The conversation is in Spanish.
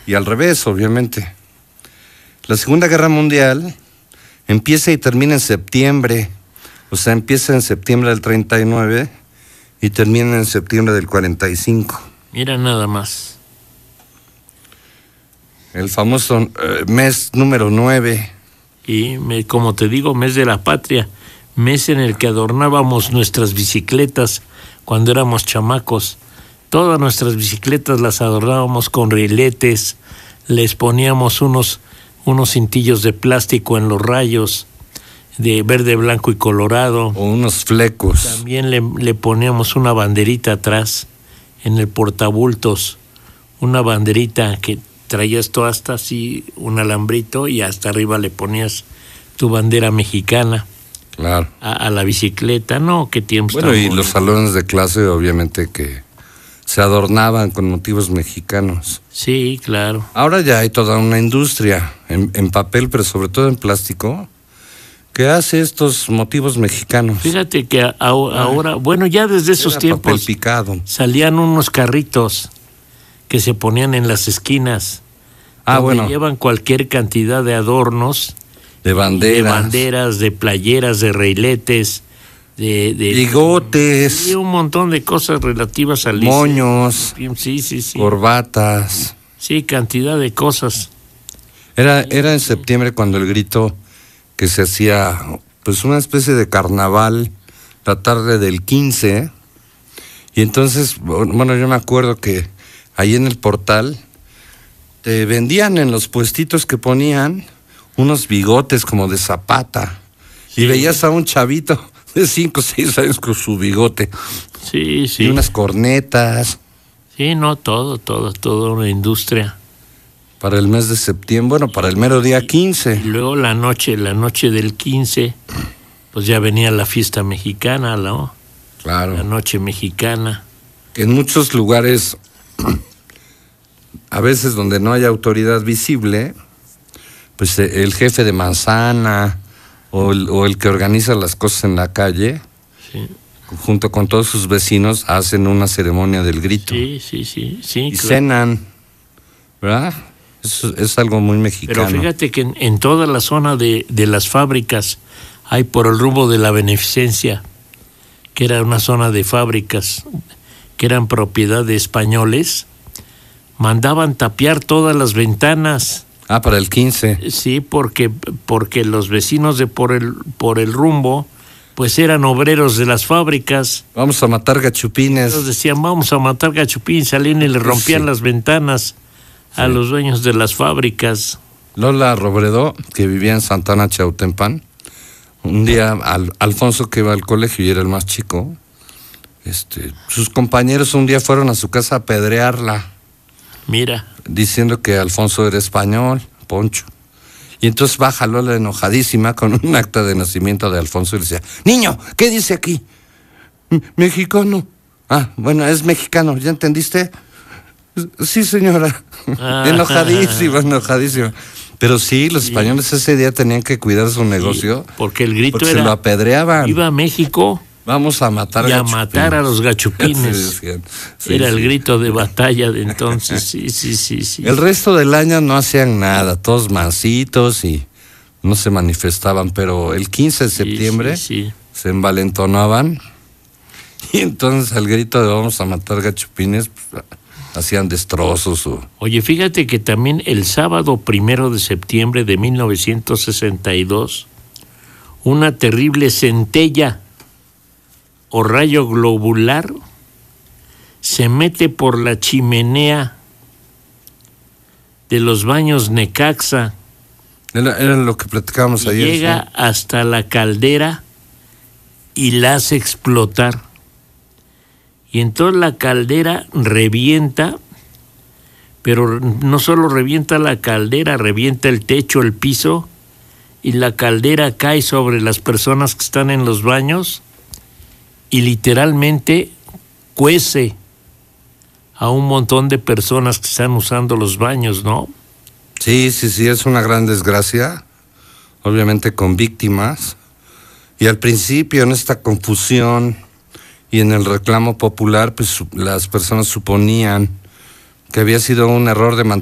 y al revés, obviamente. La Segunda Guerra Mundial empieza y termina en septiembre, o sea, empieza en septiembre del 39 y termina en septiembre del 45. Mira nada más. El famoso mes número 9. Y como te digo, mes de la patria, mes en el que adornábamos nuestras bicicletas cuando éramos chamacos. Todas nuestras bicicletas las adornábamos con riletes, les poníamos unos cintillos de plástico en los rayos, de verde, blanco y colorado. O unos flecos. También le poníamos una banderita atrás, en el portabultos, una banderita que traías tú hasta así, un alambrito, y hasta arriba le ponías tu bandera mexicana. Claro. A la bicicleta, ¿no? ¿Qué tiempos? Bueno, y los salones de clase, obviamente, que se adornaban con motivos mexicanos. Sí, claro. Ahora ya hay toda una industria en papel, pero sobre todo en plástico, que hace estos motivos mexicanos. Fíjate que ahora, bueno, ya desde esos tiempos papel picado. Salían unos carritos que se ponían en las esquinas. Bueno. Llevan cualquier cantidad de adornos. De banderas, de playeras, de reiletes, de bigotes. Y un montón de cosas relativas al moños. Sí. Corbatas. Sí, cantidad de cosas. Era en septiembre cuando el grito que se hacía, pues una especie de carnaval, la tarde del 15, y entonces, bueno, yo me acuerdo que ahí en el portal te vendían en los puestitos que ponían unos bigotes como de Zapata, sí. Y veías a un chavito de 5 o 6 años con su bigote. Sí. Y unas cornetas. Sí, no, toda una industria. Para el mes de septiembre, bueno, para el mero día 15. Y luego la noche del 15, pues ya venía la fiesta mexicana, ¿no? Claro. La noche mexicana. En muchos lugares, a veces donde no hay autoridad visible, pues el jefe de manzana o el que organiza las cosas en la calle, sí, junto con todos sus vecinos, hacen una ceremonia del grito. Sí. Y claro, cenan, ¿verdad? Eso es algo muy mexicano. Pero fíjate que en toda la zona de las fábricas, hay por el rumbo de la Beneficencia, que era una zona de fábricas que eran propiedad de españoles, mandaban tapiar todas las ventanas. Para el 15. Sí, porque los vecinos de por el rumbo, pues eran obreros de las fábricas. Vamos a matar gachupines. Ellos decían, vamos a matar gachupines, salían y le rompían las ventanas a los dueños de las fábricas. Lola Robredo, que vivía en Santana Chautempan, un día Alfonso, que iba al colegio y era el más chico, sus compañeros un día fueron a su casa a apedrearla. Mira. Diciendo que Alfonso era español, Poncho. Y entonces baja Lola enojadísima con un acta de nacimiento de Alfonso y le decía, niño, ¿qué dice aquí? Mexicano. Bueno, es mexicano, ¿ya entendiste? Sí, señora. Enojadísima. Pero sí, los españoles ese día tenían que cuidar su negocio. Porque el grito porque era, se lo apedreaban. Viva México. Vamos a matar a matar a los gachupines. Era el grito de batalla de entonces. Sí. El resto del año no hacían nada, todos mansitos y no se manifestaban, pero el 15 de septiembre se envalentonaban y entonces al grito de vamos a matar gachupines, pues, hacían destrozos. Oye, fíjate que también el sábado 1 de septiembre de 1962, una terrible centella o rayo globular se mete por la chimenea de los baños Necaxa. Era lo que platicábamos ayer. Llega hasta la caldera y la hace explotar. Y entonces la caldera revienta, pero no solo revienta la caldera, revienta el techo, el piso, y la caldera cae sobre las personas que están en los baños y literalmente cuece a un montón de personas que están usando los baños, ¿no? Sí, es una gran desgracia, obviamente con víctimas. Y al principio, en esta confusión y en el reclamo popular, pues las personas suponían que había sido un error de mantenimiento